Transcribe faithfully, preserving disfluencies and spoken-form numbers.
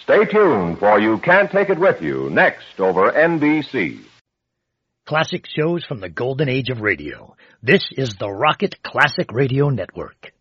Stay tuned, for You Can't Take It With You, next over N B C. Classic shows from the golden age of radio. This is the Rocket Classic Radio Network.